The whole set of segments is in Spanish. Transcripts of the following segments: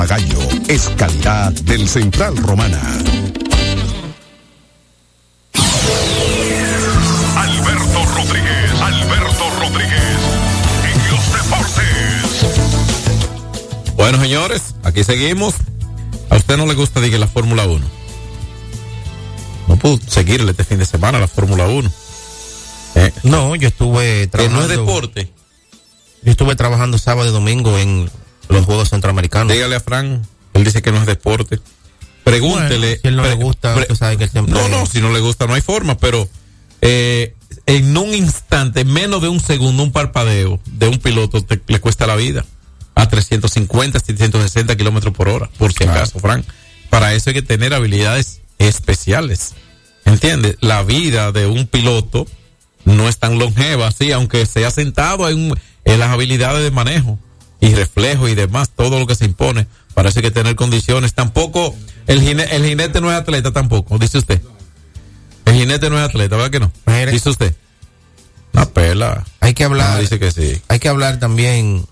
Gallo es calidad del Central Romana. Alberto Rodríguez, en los deportes. Bueno, señores, aquí seguimos. ¿A usted no le gusta, diga, la Fórmula 1? No pudo seguirle este fin de semana la Fórmula 1. No, yo estuve trabajando. Que no es deporte. Yo estuve trabajando sábado y domingo en los Juegos Centroamericanos. Dígale a Fran, él dice que no es deporte. Pregúntele. Bueno, si él no le gusta, usted sabe que él siempre... No, si no le gusta no hay forma, pero en un instante, menos de un segundo, un parpadeo de un piloto le cuesta la vida. A 350, 360 kilómetros por hora, por si acaso, Fran. Para eso hay que tener habilidades especiales. ¿Entiendes? La vida de un piloto no es tan longeva así, aunque sea sentado en las habilidades de manejo y reflejo y demás, todo lo que se impone. Parece que tener condiciones. Tampoco, el jinete no es atleta tampoco, dice usted. El jinete no es atleta, ¿verdad que no? Dice usted. Una pela. Hay que hablar. Dice que sí. Hay que hablar también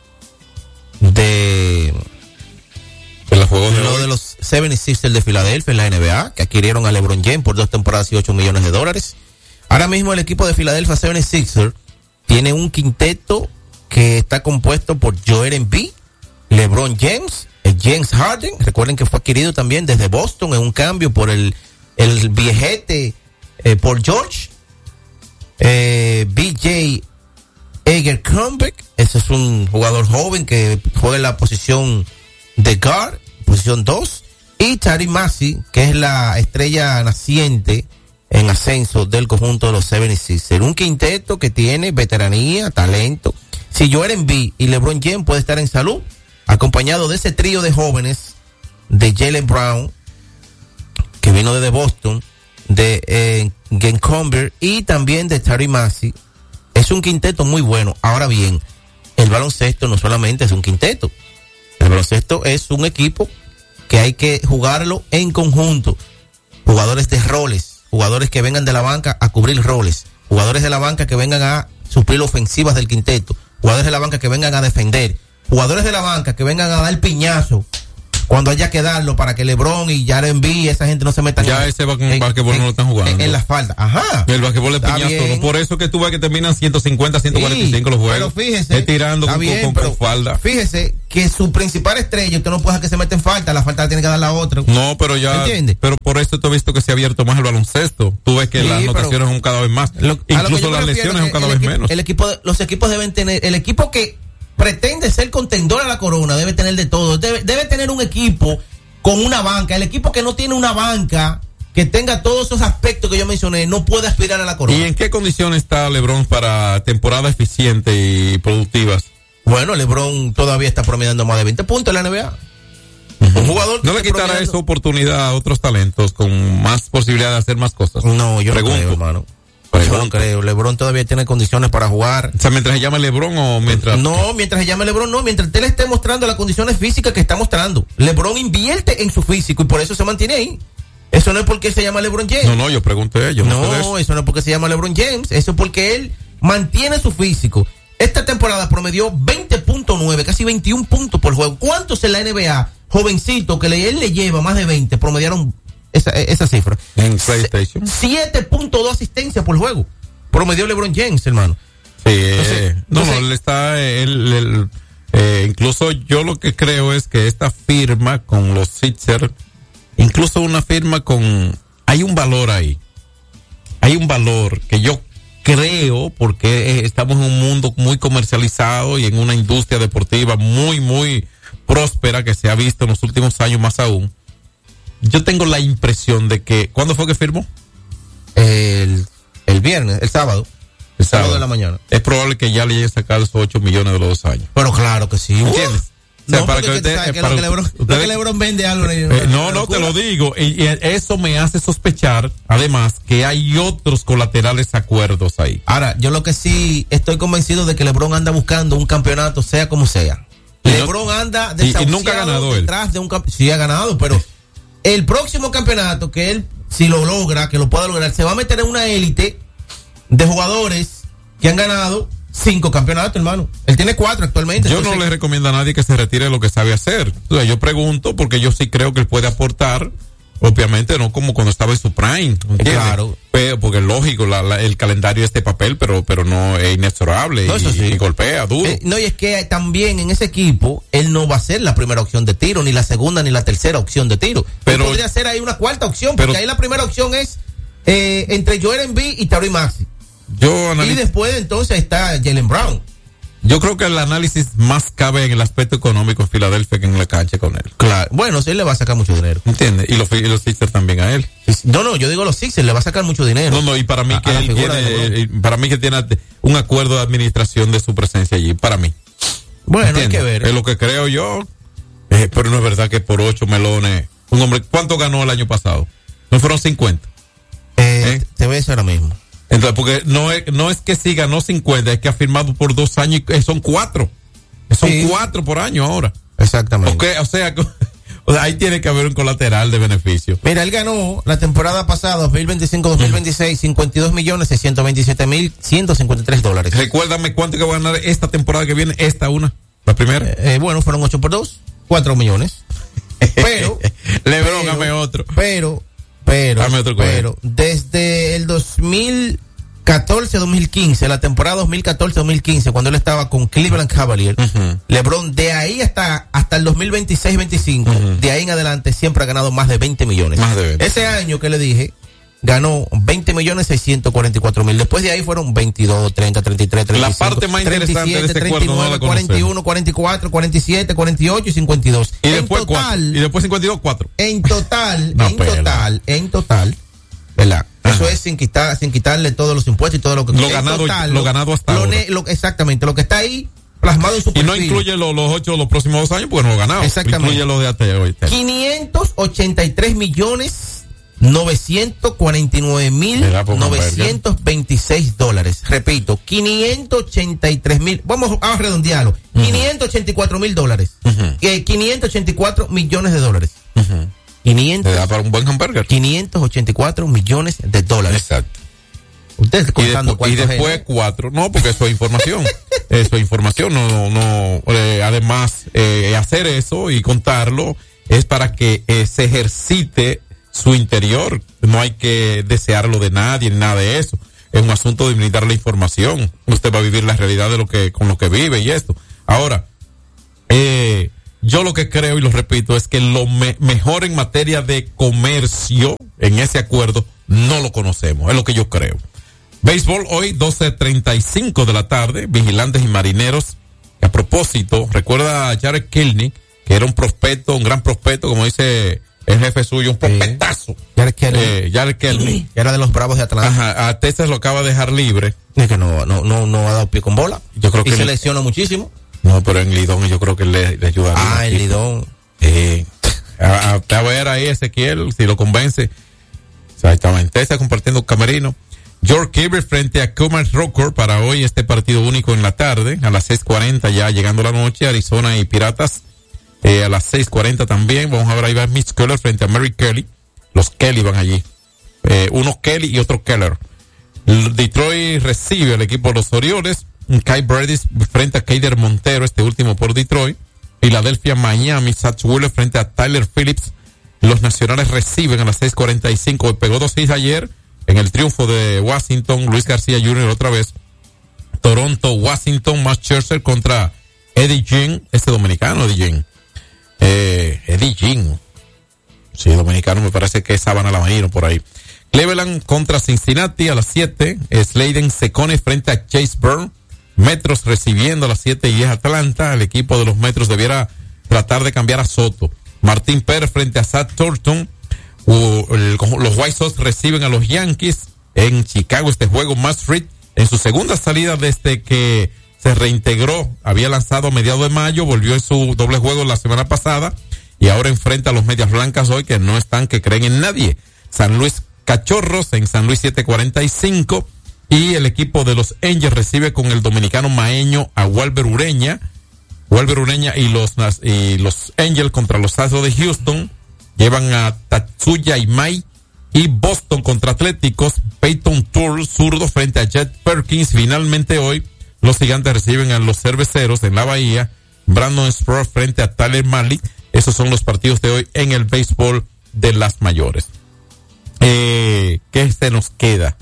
de los juegos de los 76ers de Filadelfia en la NBA, que adquirieron a LeBron James por 2 temporadas y $8 millones. Ahora mismo el equipo de Filadelfia 76ers tiene un quinteto que está compuesto por Joel Embiid, LeBron James, James Harden. Recuerden que fue adquirido también desde Boston en un cambio por el viejete Paul George, BJ Abercrombie. Ese es un jugador joven que juega en la posición de guard, posición 2, y Tyrese Maxey, que es la estrella naciente en ascenso del conjunto de los 76ers. Un quinteto que tiene veteranía, talento. Si Joel Embiid y LeBron James puede estar en salud, acompañado de ese trío de jóvenes de Jaylen Brown, que vino desde Boston, de Abercrombie y también de Tyrese Maxey, es un quinteto muy bueno. Ahora bien, el baloncesto no solamente es un quinteto. El baloncesto es un equipo que hay que jugarlo en conjunto. Jugadores de roles, jugadores que vengan de la banca a cubrir roles, jugadores de la banca que vengan a suplir ofensivas del quinteto, jugadores de la banca que vengan a defender, jugadores de la banca que vengan a dar piñazo cuando haya que darlo para que LeBron y Joel Embiid, esa gente no se metan. Ya ese basquetbol no lo están jugando. En la falta. Ajá. El basquetbol es piñazo. No, por eso que tú ves que terminan 150, 145 los juegos. Pero fíjese. Tirando con falda. Fíjese que su principal estrella, usted no puede dejar que se meta en falta. La falta la tiene que dar la otra. No, pero ya. ¿Entiende? Pero por eso tú has visto que se ha abierto más el baloncesto. Tú ves que las anotaciones son cada vez más. Incluso las lesiones son cada vez menos. Los equipos deben tener. El equipo que pretende ser contendor a la corona debe tener de todo. Debe tener un equipo con una banca. El equipo que no tiene una banca que tenga todos esos aspectos que yo mencioné no puede aspirar a la corona. ¿Y en qué condiciones está LeBron para temporada eficiente y productivas? Bueno, LeBron todavía está promediando más de 20 puntos en la NBA. Un jugador ¿No le quitará esa oportunidad a otros talentos con más posibilidad de hacer más cosas? No, yo no creo, hermano. Yo no creo. LeBron todavía tiene condiciones para jugar. O sea, mientras se llama LeBron o mientras... No, mientras se llame LeBron, no. Mientras él esté mostrando las condiciones físicas que está mostrando. LeBron invierte en su físico y por eso se mantiene ahí. Eso no es porque él se llama LeBron James. No, yo pregunté. Yo no, eso no es porque se llama LeBron James. Eso es porque él mantiene su físico. Esta temporada promedió 20.9, casi 21 puntos por juego. ¿Cuántos en la NBA, jovencito, que él le lleva más de 20, promediaron esa cifra? En PlayStation. 7.2 asistencias por juego. Promedió LeBron James, hermano. Sí, él está... incluso yo lo que creo es que esta firma con los Sixers, incluso una firma con... Hay un valor ahí. Hay un valor que yo creo, porque estamos en un mundo muy comercializado y en una industria deportiva muy, muy próspera que se ha visto en los últimos años más aún. Yo tengo la impresión de que... ¿Cuándo fue que firmó? El viernes, el sábado. El sábado de la mañana. Es probable que ya le haya sacado esos 8 millones de los 2 años. Pero claro que sí. ¿Entiendes? O sea, no, para que LeBron vende algo. No, te lo digo. Y eso me hace sospechar, además, que hay otros colaterales acuerdos ahí. Ahora, yo lo que sí estoy convencido de que LeBron anda buscando un campeonato, sea como sea. LeBron anda desahuciado y nunca ha ganado detrás de un campeonato. Sí ha ganado, pero el próximo campeonato que él, si lo logra, que lo pueda lograr, se va a meter en una élite de jugadores que han ganado 5 campeonatos, hermano. Él tiene 4 actualmente. Yo no le recomiendo a nadie que se retire de lo que sabe hacer. Entonces, yo pregunto porque yo sí creo que él puede aportar. Obviamente no como cuando estaba en su prime, ¿entiendes? Claro. Pero, porque es lógico, el calendario es de papel, pero no es inexorable, no, y golpea duro. No, y es que también en ese equipo, él no va a ser la primera opción de tiro, ni la segunda, ni la tercera opción de tiro. Pero él podría ser ahí una cuarta opción, porque ahí la primera opción es entre Joel Embiid y Tyrese Maxey. Y después entonces está Jaylen Brown. Yo creo que el análisis más cabe en el aspecto económico en Filadelfia que en la cancha con él. Claro. Bueno, sí, él le va a sacar mucho dinero. ¿Entiendes? Y los Sixers también a él. No, yo digo los Sixers, le va a sacar mucho dinero. No, y para mí que él tiene, para mí que tiene un acuerdo de administración de su presencia allí, para mí. Bueno, ¿entiendes? Hay que ver. Es lo que creo yo, pero no es verdad que por 8 melones, un hombre, ¿cuánto ganó el año pasado? ¿No fueron 50? Te voy a decir ahora mismo. Entonces, porque no es que sí ganó 50, es que ha firmado por 2 años y son 4. Son 4 por año ahora. Exactamente. Okay, o sea, ahí tiene que haber un colateral de beneficio. Mira, él ganó la temporada pasada, 2025-2026, $52,627,153. Recuérdame cuánto que va a ganar esta temporada que viene, la primera. Bueno, fueron 8 por 2, 4 millones. Pero, Lebron, dame otro. Pero, desde el 2014-2015, la temporada 2014-2015, cuando él estaba con Cleveland Cavaliers, LeBron de ahí hasta el 2026-25, de ahí en adelante siempre ha ganado más de 20 millones. Más de 20. Ese año que le dije, ganó 20,644,000. Después de ahí fueron 22, 30, 33, 35. La parte más interesante 37, de este 39, cuarto no la 41, 44, 47, 48 y 52. Y después 4. Y después 52, 4. En total, ¿verdad? Ajá. Eso es sin quitarle todos los impuestos y todo lo que lo ganado hasta ahora. Exactamente, lo que está ahí plasmado en su perfil. Y no incluye los 8 de los próximos 2 años porque no lo ganado. Exactamente. Incluye los de hasta hoy. 583,949,926 dólares. Repito, 583,000. Vamos a redondearlo. $584,000. 584 millones de dólares. 500. Te da para un buen hamburger. 584 millones de dólares. Exacto. Ustedes contando y después 4. No, porque eso es información. Eso es información. Además, hacer eso y contarlo es para que se ejercite su interior. No hay que desearlo de nadie ni nada de eso. Es un asunto de brindar la información. Usted va a vivir la realidad con lo que vive y esto. Ahora, yo lo que creo y lo repito es que lo mejor en materia de comercio en ese acuerdo no lo conocemos. Es lo que yo creo. Béisbol hoy 12:35 de la tarde. Vigilantes y Marineros. A propósito, recuerda a Jared Kelenic, que era un gran prospecto, como dice el jefe suyo, un prospectazo. Jared Kelenic. Era de los Bravos de Atlanta. Ajá, a Texas lo acaba de dejar libre. Es que no ha dado pie con bola. Yo creo que se lesiona muchísimo. No, pero en Lidón yo creo que le ayudaría. En Lidón. A ver ahí Ezequiel, si lo convence. Exactamente. Está compartiendo camerino. George Kirby frente a Kumar Rocker para hoy este partido único en la tarde. A las 6:40 ya llegando la noche. Arizona y Piratas. A las 6:40 también. Vamos a ver ahí va Mitch Keller frente a Mary Kelly. Los Kelly van allí. Uno Kelly y otro Keller. Detroit recibe al equipo de los Orioles. Kai Bradis frente a Keider Montero, este último por Detroit. Philadelphia, Miami, Zach Wheeler frente a Tyler Phillips. Los Nacionales reciben a las 6:45. Pegó 2-6 ayer en el triunfo de Washington. Luis García Jr. otra vez. Toronto, Washington, Max Scherzer contra Eddie Jean, dominicano Eddie Jean. Eddie Jean. Sí, dominicano, me parece que es Sabana Lavanino por ahí. Cleveland contra Cincinnati a las 7. Sladen Secone frente a Chase Burn. Metros recibiendo a las 7:10 Atlanta. El equipo de los Metros debiera tratar de cambiar a Soto. Martín Pérez frente a Zach Thornton. Los White Sox reciben a los Yankees en Chicago. Este juego, Matt Fried, en su segunda salida desde que se reintegró, había lanzado a mediados de mayo, volvió en su doble juego la semana pasada y ahora enfrenta a los Medias Blancas hoy que no están, que creen en nadie. San Luis Cachorros en San Luis 7:45 y el equipo de los Angels recibe con el dominicano maeño a Walber Ureña y los Angels contra los Astros de Houston llevan a Tatsuya Imai y Boston contra Atléticos, Peyton Turner zurdo frente a Jet Perkins. Finalmente hoy los Gigantes reciben a los Cerveceros en la Bahía. Brandon Sproul frente a Tyler Malik. Esos son los partidos de hoy en el béisbol de las mayores. ¿Qué se nos queda?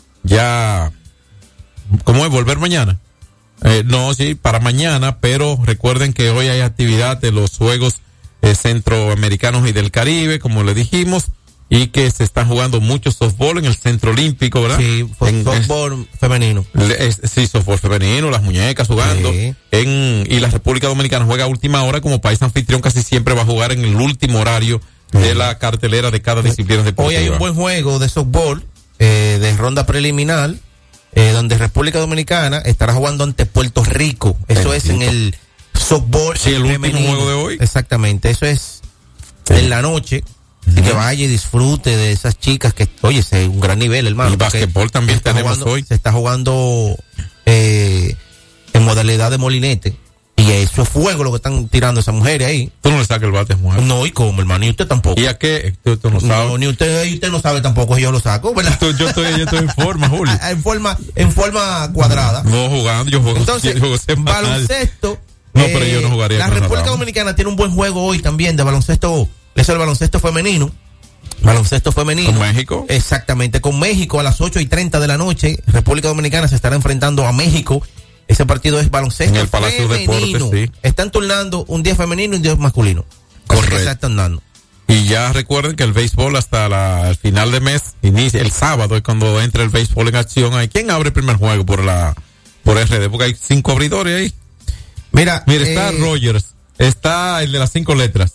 Ya, ¿cómo es? ¿Volver mañana? No, sí, para mañana, pero recuerden que hoy hay actividad de los Juegos Centroamericanos y del Caribe, como le dijimos, y que se están jugando mucho softball en el Centro Olímpico, ¿verdad? Sí, softball femenino. Sí, softball femenino, las muñecas jugando. Sí. Y la República Dominicana juega a última hora, como país anfitrión casi siempre va a jugar en el último horario de la cartelera de cada disciplina deportiva. Hoy hay un buen juego de softball, de ronda preliminar, donde República Dominicana estará jugando ante Puerto Rico. Eso es en el softball. Sí, el femenino. último juego de hoy. Exactamente, eso es en la noche. Y que vaya y disfrute de esas chicas que, oye, es un gran nivel, hermano. Y basquetbol también tenemos hoy. Se está jugando en modalidad de molinete. Y eso es fuego lo que están tirando esas mujeres ahí. Tú no le sacas el bate, mujer. No, ¿y cómo, hermano? Y usted tampoco. ¿Y a qué? Tú no sabes. No, ni usted no sabe tampoco, yo lo saco, ¿verdad? Yo estoy en forma, Julio. en forma cuadrada. No jugando, yo juego. Entonces, baloncesto. No, pero yo no jugaría. La República Dominicana tiene un buen juego hoy también de baloncesto. Eso es el baloncesto femenino. Baloncesto femenino. ¿Con México? Exactamente, con México a las 8:30 de la noche. República Dominicana se estará enfrentando a México. Ese partido es baloncesto en el Palacio de Deportes, sí. Están turnando un día femenino y un día masculino. Correcto. Se están dando. Y ya recuerden que el béisbol hasta el final de mes inicia. El sábado es cuando entra el béisbol en acción. ¿Quién abre el primer juego por RD? Porque hay 5 abridores ahí. Mira, está Rogers, está el de las 5 letras,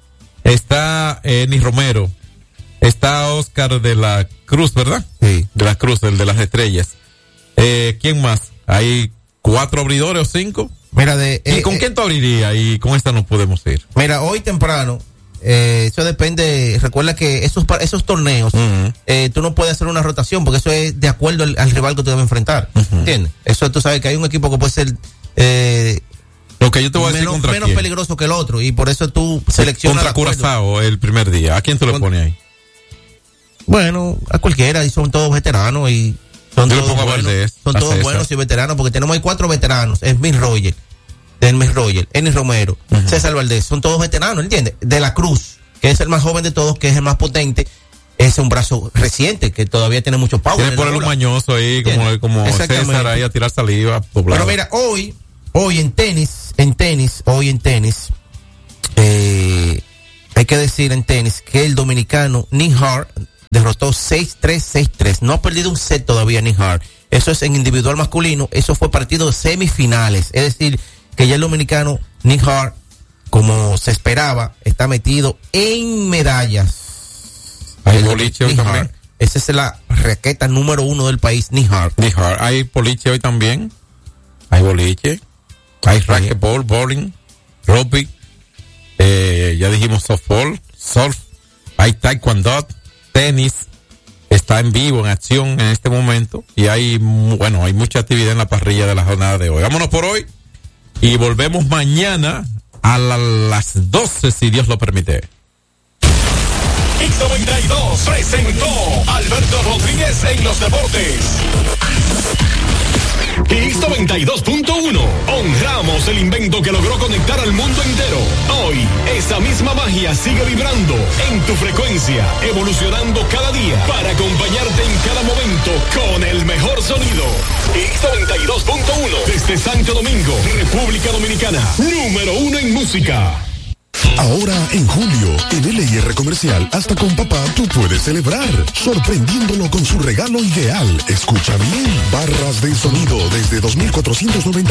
está Eni Romero, está Oscar de la Cruz, ¿verdad? Sí. De la Cruz, el de las estrellas. ¿Quién más? Hay 4 abridores o 5. Mira, ¿Y con quién tú abrirías? Y con esta no podemos ir. Mira, hoy temprano, eso depende. Recuerda que esos torneos, tú no puedes hacer una rotación porque eso es de acuerdo al rival que tú debes enfrentar. ¿Entiendes? Eso tú sabes que hay un equipo que puede ser lo que yo te voy a decir menos peligroso que el otro y por eso tú seleccionas contra Curazao el primer día. ¿A quién tú le pones ahí? Bueno, a cualquiera, y son todos veteranos y son yo todos buenos. Son todos buenos y veteranos porque tenemos ahí 4 veteranos. Smith Roger, Eni Romero, César Valdés, son todos veteranos, ¿entiendes? De la Cruz, que es el más joven de todos, que es el más potente. Es un brazo reciente que todavía tiene mucho power. Tiene por el un mañoso ahí, como César ahí a tirar saliva. Pero mira, hoy en tenis, hay que decir en tenis que el dominicano Nick Hart derrotó 6-3, 6-3. No ha perdido un set todavía Nick Hart. Eso es en individual masculino. Eso fue partido de semifinales. Es decir, que ya el dominicano Nick Hart, como se esperaba, está metido en medallas. Hay boliche hoy también. Esa es la raqueta número 1 del país, Nick Hart. Hay boliche hoy también. Hay boliche. Hay racquetball, bowling, rugby. Ya dijimos softball, surf. Hay taekwondo, tenis. Está en vivo, en acción en este momento. Y hay mucha actividad en la parrilla de la jornada de hoy. Vámonos por hoy. Y volvemos mañana a las 12, si Dios lo permite. X92 presentó Alberto Rodríguez en los deportes. X92.1. Honramos el invento que logró conectar al mundo entero. Hoy, esa misma magia sigue vibrando en tu frecuencia, evolucionando cada día para acompañarte en cada momento con el mejor sonido. X92.1. Desde Santo Domingo, República Dominicana. Número 1 en música. Ahora en julio, en LIR Comercial, hasta con papá tú puedes celebrar, sorprendiéndolo con su regalo ideal. Escucha bien, barras de sonido desde 2,490